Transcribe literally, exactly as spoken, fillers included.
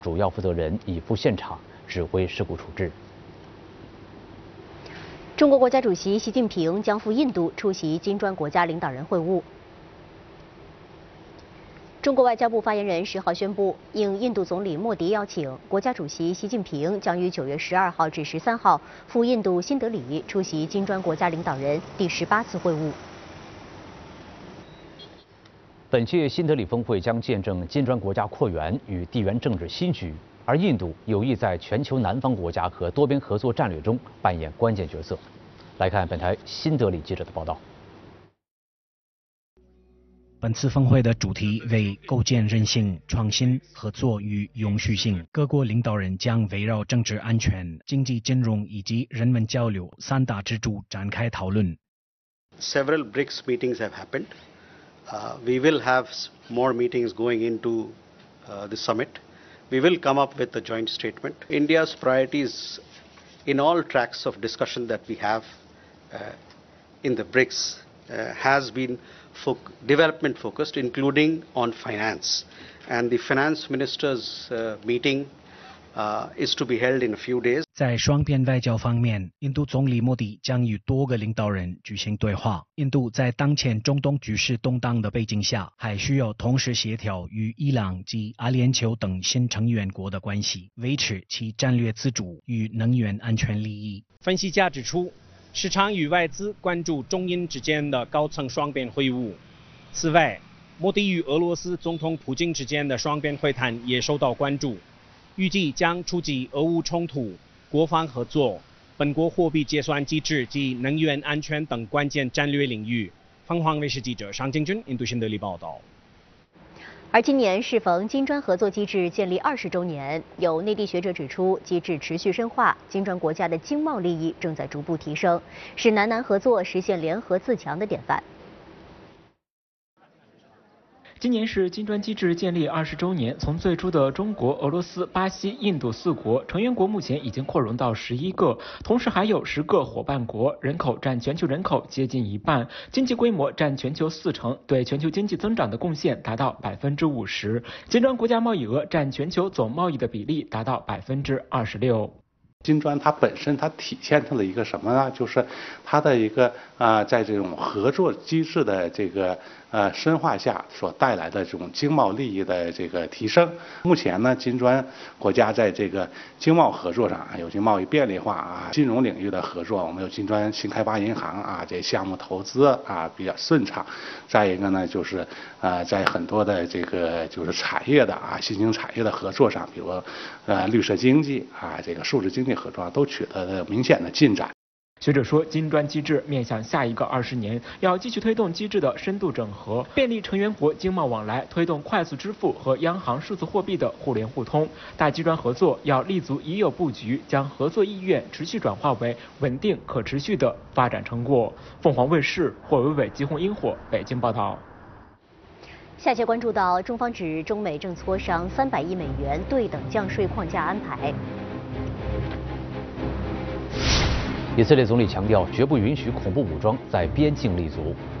主要负责人已赴现场指挥事故处置。 中国国家主席习近平将赴印度出席金砖国家领导人会晤。中国外交部发言人十号宣布，应印度总理莫迪邀请，国家主席习近平将于九月十二号至十三号赴印度新德里出席金砖国家领导人第十八次会晤。 本届新德里峰会将见证金砖国家扩员与地缘政治新局，而印度有意在全球南方国家和多边合作战略中扮演关键角色。来看本台新德里记者的报道。 本次峰会的主题为构建韧性、创新、合作与永续性。各国领导人将围绕政治安全、经济金融以及人文交流三大支柱展开讨论。 Several B R I C S meetings have happened. Uh, we will have more meetings going into uh, the summit. We will come up with a joint statement. India's priorities in all tracks of discussion that we have uh, in the B R I C S uh, has been fo development focused, including on finance. And the finance ministers uh, meeting uh, is to be held in a few days. 在双边外交方面，印度总理莫迪将与多个领导人举行对话。印度在当前中东局势动荡的背景下，还需要同时协调与伊朗及阿联酋等新成员国的关系，维持其战略自主与能源安全利益。 分析家指出，市场与外资关注中印之间的高层双边会晤。此外，莫迪与俄罗斯总统普京之间的双边会谈也受到关注，预计将触及俄乌冲突、国防合作、本国货币结算机制及能源安全等关键战略领域。凤凰卫视记者尚敬军印度新德里报道。 而今年适逢金砖合作机制建立二十周年，有内地学者指出，机制持续深化，金砖国家的经贸利益正在逐步提升，是南南合作实现联合自强的典范。 今年是金砖机制建立二十周年，从最初的中国、俄罗斯、巴西、印度四国成员国，目前已经扩容到十一个，同时还有十个伙伴国，人口占全球人口接近一半，经济规模占全球四成，对全球经济增长的贡献达到百分之五十。金砖国家贸易额占全球总贸易的比例达到百分之二十六。 金砖它本身它体现出了一个什么呢？就是它的一个啊、呃，在这种合作机制的这个呃深化下所带来的这种经贸利益的这个提升。目前呢，金砖国家在这个经贸合作上有些贸易便利化啊，金融领域的合作，我们有金砖新开发银行啊，这项目投资啊比较顺畅。再一个呢，就是呃在很多的这个就是产业的啊新兴产业的合作上，比如呃绿色经济啊这个数字经济合作都取得了明显的进展。 学者说，金砖机制面向下一个二十年，要继续推动机制的深度整合，便利成员国经贸往来，推动快速支付和央行数字货币的互联互通。大金砖合作要立足已有布局，将合作意愿持续转化为稳定可持续的发展成果。凤凰卫视霍伟伟、吉鸿英火北京报道。 下节关注到中方指中美正磋商三百亿美元对等降税框架安排。 以色列总理强调，绝不允许恐怖武装在边境立足。